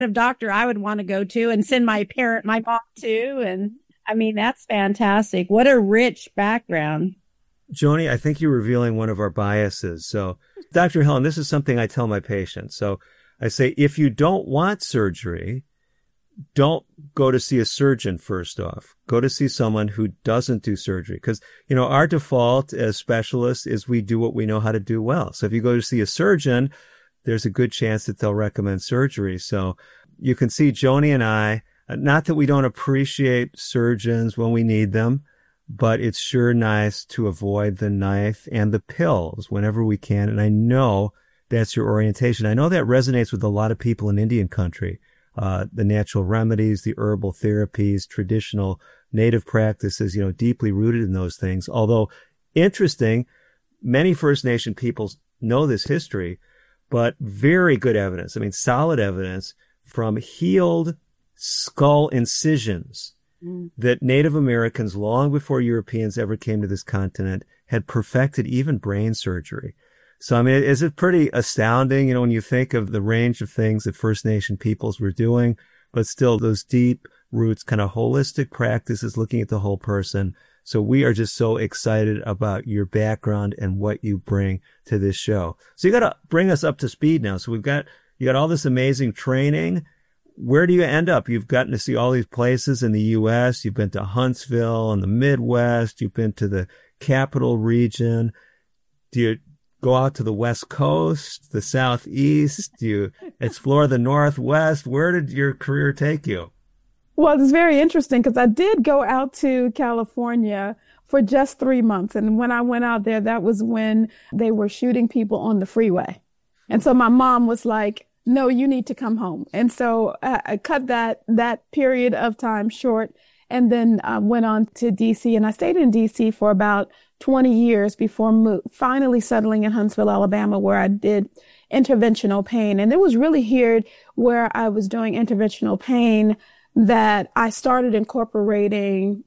of doctor I would want to go to and send my mom to. And I mean, that's fantastic. What a rich background. Joni, I think you're revealing one of our biases. So, Dr. Helen, this is something I tell my patients. So I say, if you don't want surgery, don't go to see a surgeon first off. Go to see someone who doesn't do surgery. Because, our default as specialists is we do what we know how to do well. So if you go to see a surgeon, there's a good chance that they'll recommend surgery. So you can see Joni and I, not that we don't appreciate surgeons when we need them, but it's sure nice to avoid the knife and the pills whenever we can. And I know that's your orientation. I know that resonates with a lot of people in Indian country. The natural remedies, the herbal therapies, traditional native practices, deeply rooted in those things. Although interesting, many First Nation peoples know this history, but very good evidence. I mean, solid evidence from healed skull incisions that Native Americans, long before Europeans ever came to this continent, had perfected even brain surgery. So, I mean, is it pretty astounding, when you think of the range of things that First Nation peoples were doing, but still those deep roots, kind of holistic practices, looking at the whole person. So we are just so excited about your background and what you bring to this show. So you got to bring us up to speed now. So you got all this amazing training. Where do you end up? You've gotten to see all these places in the U.S. You've been to Huntsville and the Midwest. You've been to the Capital Region. Do you go out to the West Coast, the Southeast? Do you explore the Northwest? Where did your career take you? Well, it's very interesting because I did go out to California for just 3 months. And when I went out there, that was when they were shooting people on the freeway. And so my mom was like, no, you need to come home. And so I cut that period of time short and then went on to DC. And I stayed in DC for about 20 years before finally settling in Huntsville, Alabama, where I did interventional pain. And it was really here where I was doing interventional pain that I started incorporating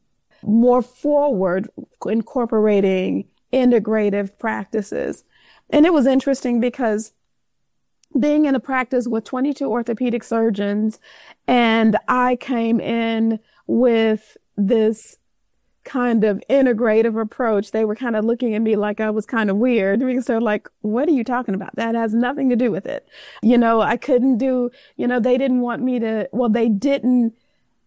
integrative practices. And it was interesting because being in a practice with 22 orthopedic surgeons, and I came in with this kind of integrative approach, they were kind of looking at me like I was kind of weird because they're like, what are you talking about? That has nothing to do with it. I couldn't do, they didn't want me to, they didn't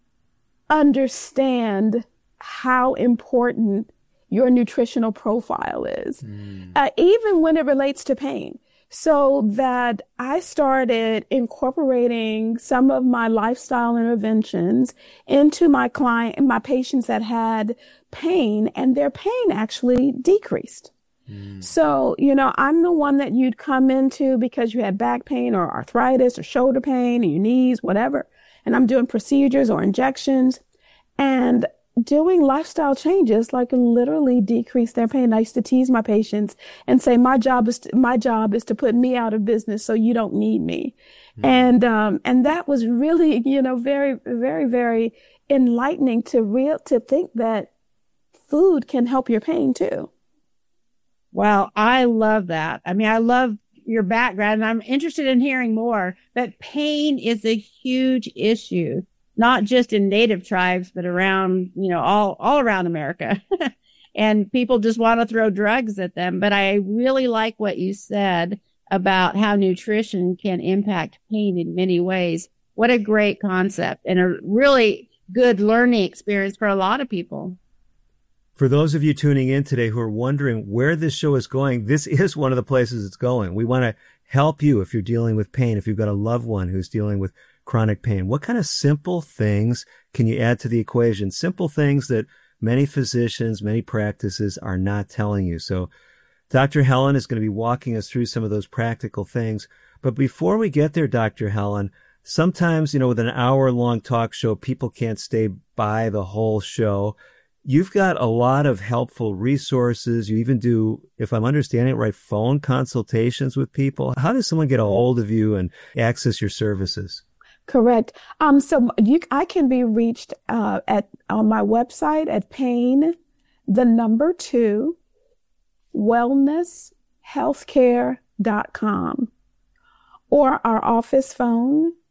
understand how important your nutritional profile is, even when it relates to pain. So that I started incorporating some of my lifestyle interventions into my patients that had pain, and their pain actually decreased. So, I'm the one that you'd come into because you had back pain or arthritis or shoulder pain in your knees, whatever. And I'm doing procedures or injections and doing lifestyle changes, like literally decrease their pain. I used to tease my patients and say, my job is to put me out of business so you don't need me. And that was really, very, very, very enlightening to think that food can help your pain too. Wow. I love that. I mean, I love your background, and I'm interested in hearing more. That pain is a huge issue, not just in native tribes, but around, all around America. And people just want to throw drugs at them. But I really like what you said about how nutrition can impact pain in many ways. What a great concept and a really good learning experience for a lot of people. For those of you tuning in today who are wondering where this show is going, this is one of the places it's going. We want to help you if you're dealing with pain, if you've got a loved one who's dealing with chronic pain. What kind of simple things can you add to the equation? Simple things that many physicians, many practices are not telling you. So Dr. Helen is going to be walking us through some of those practical things. But before we get there, Dr. Helen, sometimes, with an hour-long talk show, people can't stay by the whole show. You've got a lot of helpful resources. You even do, if I'm understanding it right, phone consultations with people. How does someone get a hold of you and access your services? Correct. So I can be reached on my website at pain2wellnesshealthcare.com, or our office phone